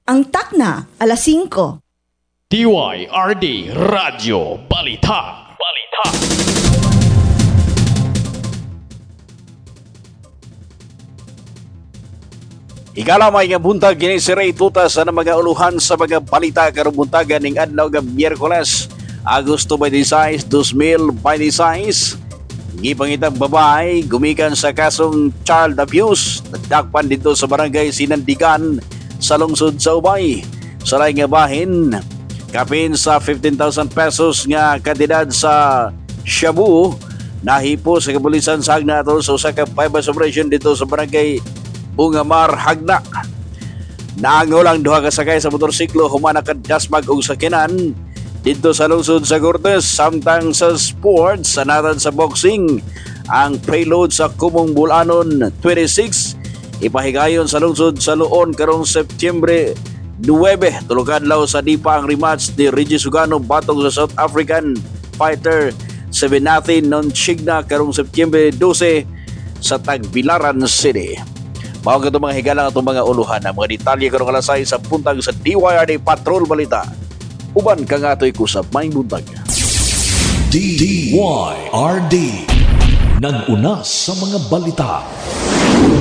Ang takna, alas 5. DYRD Radio Balita. Ikalamay nga buntag kini si Ray Tutas sa mga uluhan sa mga balita karong buntagan ning adlaw nga Miyerkules, Agosto 26, 2026. Gipangitang babae gumikan sa kasong child abuse nagdakpan dito sa barangay Sinandigan sa lungsod sa Ubay. Sa laing nga bahin, kapin sa 15,000 pesos nga kantidad sa shabu nahipo sa kapulisan sa Hagna ato sa usa ka fiber operation dito sa barangay Bungamar, Hagna. Naangol ang duha ka sakay sa motorsiklo humana kad dasmag og sakinan dito sa lungsod sa Cortes. Samtang sa sports, sanatan sa boxing, ang preload sa Kumong Bulanon 26 ipahigayon sa lungsod sa Luon karong Setyembre 9. Tulog-adlaw sa dipa ang rematch ni Regis Sugano batong sa South African fighter Sebenathi Nonchigna karong Setyembre 12 sa Tagbilaran City. Mao nga mga higalang atong mga uluhan ang mga detalye karong alasay sa puntag sa DYRD Patrol Balita. Uban ka nga ito'y kusap may buntag. DYRD nag-una sa mga balita.